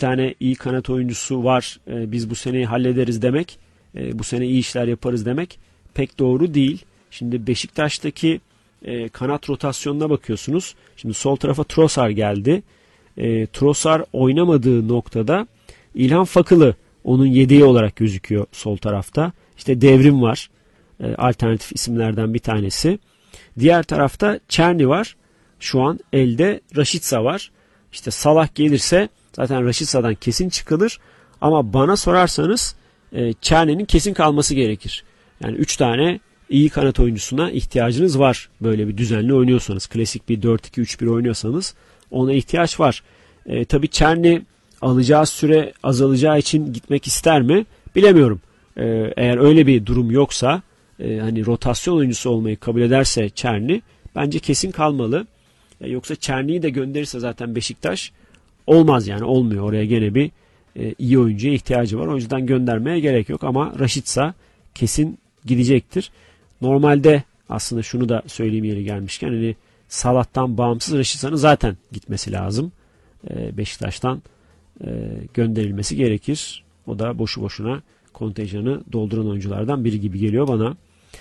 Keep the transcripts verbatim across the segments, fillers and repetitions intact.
tane iyi kanat oyuncusu var, e, biz bu seneyi hallederiz demek, e, bu sene iyi işler yaparız demek pek doğru değil. Şimdi Beşiktaş'taki e, kanat rotasyonuna bakıyorsunuz. Şimdi sol tarafa Trossard geldi. E, Trossard oynamadığı noktada İlhan Fakılı onun yedeği olarak gözüküyor sol tarafta. İşte Devrim var. E, alternatif isimlerden bir tanesi. Diğer tarafta Çerni var. Şu an elde Rashica var. İşte Salah gelirse zaten Rashica'dan kesin çıkılır. Ama bana sorarsanız e, Çerni'nin kesin kalması gerekir. Yani üç tane iyi kanat oyuncusuna ihtiyacınız var. Böyle bir düzenli oynuyorsanız. Klasik bir dört iki üç bir oynuyorsanız ona ihtiyaç var. E, tabii Çerni alacağı süre azalacağı için gitmek ister mi? Bilemiyorum. E, eğer öyle bir durum yoksa, e, hani rotasyon oyuncusu olmayı kabul ederse Çerni, bence kesin kalmalı. E, yoksa Çerni'yi de gönderirse zaten Beşiktaş olmaz, yani olmuyor. Oraya gene bir e, iyi oyuncuya ihtiyacı var. O yüzden göndermeye gerek yok ama Rashica kesin gidecektir. Normalde aslında şunu da söyleyeyim yeri gelmişken, hani Salah'tan bağımsız Rashica'nın zaten gitmesi lazım. E, Beşiktaş'tan e, gönderilmesi gerekir. O da boşu boşuna kontenjanı dolduran oyunculardan biri gibi geliyor bana.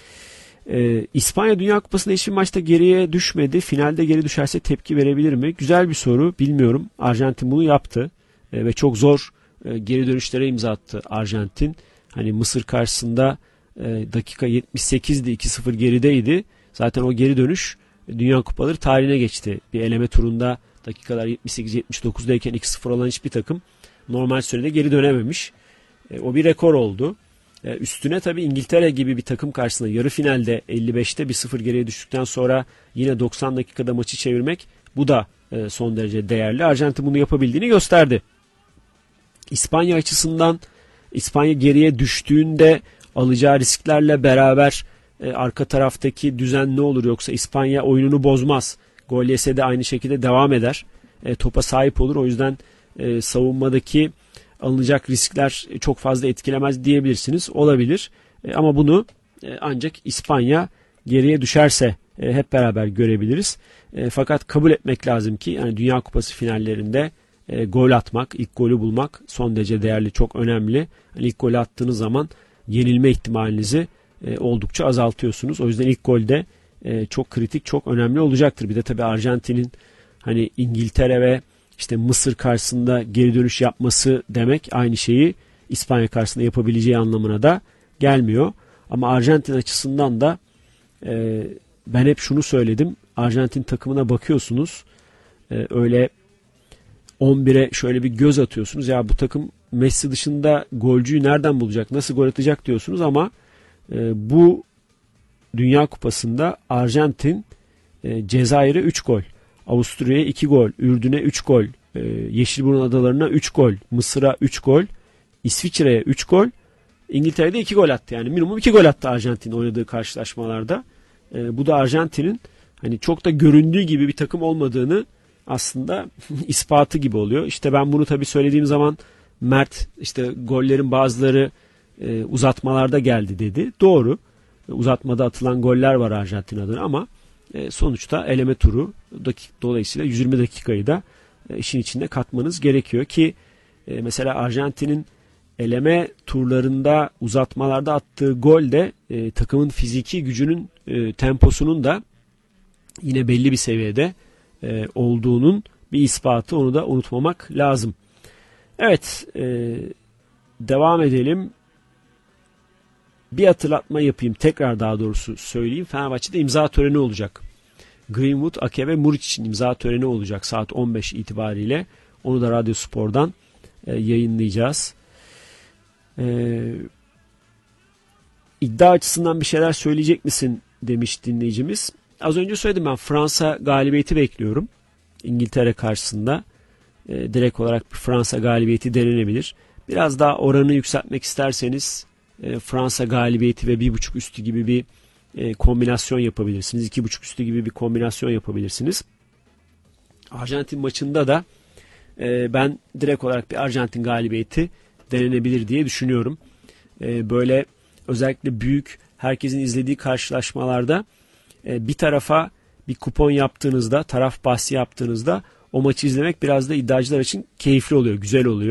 E, İspanya Dünya Kupası'nda hiçbir maçta geriye düşmedi. Finalde geri düşerse tepki verebilir mi? Güzel bir soru. Bilmiyorum. Arjantin bunu yaptı. E, ve çok zor e, geri dönüşlere imza attı Arjantin. Hani Mısır karşısında e, dakika yetmiş sekizdi, iki sıfır gerideydi. Zaten o geri dönüş Dünya Kupaları tarihine geçti. Bir eleme turunda dakikalar yetmiş sekiz yetmiş dokuzdayken iki sıfır olan hiçbir takım normal sürede geri dönememiş. E, o bir rekor oldu. E, üstüne tabii İngiltere gibi bir takım karşısında yarı finalde elli beşte bir sıfır geriye düştükten sonra yine doksan dakikada maçı çevirmek, bu da e, son derece değerli. Arjantin bunu yapabildiğini gösterdi. İspanya açısından İspanya geriye düştüğünde alacağı risklerle beraber e, arka taraftaki düzen ne olur, yoksa İspanya oyununu bozmaz. Gol yese de aynı şekilde devam eder. E, topa sahip olur. O yüzden e, savunmadaki alınacak riskler çok fazla etkilemez diyebilirsiniz. Olabilir. E, ama bunu e, ancak İspanya geriye düşerse e, hep beraber görebiliriz. E, fakat kabul etmek lazım ki yani Dünya Kupası finallerinde e, gol atmak, ilk golü bulmak son derece değerli, çok önemli. Yani ilk golü attığınız zaman yenilme ihtimalinizi e, oldukça azaltıyorsunuz. O yüzden ilk golde e, çok kritik, çok önemli olacaktır. Bir de tabii Arjantin'in hani İngiltere ve işte Mısır karşısında geri dönüş yapması demek aynı şeyi İspanya karşısında yapabileceği anlamına da gelmiyor. Ama Arjantin açısından da e, ben hep şunu söyledim. Arjantin takımına bakıyorsunuz. E, öyle on bire şöyle bir göz atıyorsunuz. Ya bu takım Messi dışında golcüyü nereden bulacak? Nasıl gol atacak diyorsunuz ama e, bu Dünya Kupası'nda Arjantin e, Cezayir'e üç gol, Avusturya'ya iki gol, Ürdün'e üç gol, e, Yeşilburun Adaları'na üç gol, Mısır'a üç gol, İsviçre'ye üç gol, İngiltere'de iki gol attı. Yani minimum iki gol attı Arjantin oynadığı karşılaşmalarda. E, bu da Arjantin'in hani çok da göründüğü gibi bir takım olmadığını aslında ispatı gibi oluyor. İşte ben bunu tabii söylediğim zaman Mert işte gollerin bazıları e, uzatmalarda geldi dedi. Doğru. Uzatmada atılan goller var Arjantin adına ama e, sonuçta eleme turu dakik, dolayısıyla yüz yirmi dakikayı da e, işin içinde katmanız gerekiyor ki e, mesela Arjantin'in eleme turlarında uzatmalarda attığı gol de e, takımın fiziki gücünün e, temposunun da yine belli bir seviyede e, olduğunun bir ispatı, onu da unutmamak lazım. Evet, e, devam edelim. Bir hatırlatma yapayım, tekrar daha doğrusu söyleyeyim. Fenerbahçe'de imza töreni olacak. Greenwood, Ake ve Muriç için imza töreni olacak saat on beş itibariyle. Onu da Radyo Spor'dan e, yayınlayacağız. E, iddia açısından bir şeyler söyleyecek misin demiş dinleyicimiz. Az önce söyledim, ben Fransa galibiyeti bekliyorum. İngiltere karşısında e, direkt olarak bir Fransa galibiyeti denenebilir. Biraz daha oranı yükseltmek isterseniz e, Fransa galibiyeti ve bir buçuk üstü gibi bir e, kombinasyon yapabilirsiniz. iki buçuk üstü gibi bir kombinasyon yapabilirsiniz. Arjantin maçında da e, ben direkt olarak bir Arjantin galibiyeti denenebilir diye düşünüyorum. E, böyle özellikle büyük, herkesin izlediği karşılaşmalarda e, bir tarafa bir kupon yaptığınızda, taraf bahsi yaptığınızda o maçı izlemek biraz da iddiacılar için keyifli oluyor, güzel oluyor.